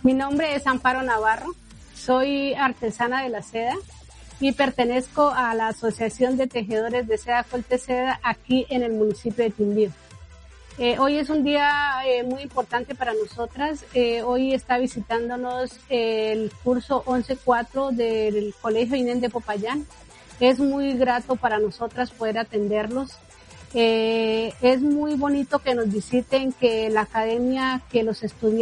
Mi nombre es Amparo Navarro, soy artesana de la seda y pertenezco a la Asociación de Tejedores de Seda Colteseda aquí en el municipio de Quindío. Hoy es un día muy importante para nosotras. Hoy está visitándonos el curso 11-4 del Colegio INEN de Popayán. Es muy grato para nosotras poder atenderlos. Es muy bonito que nos visiten, que la academia, que los estudiantes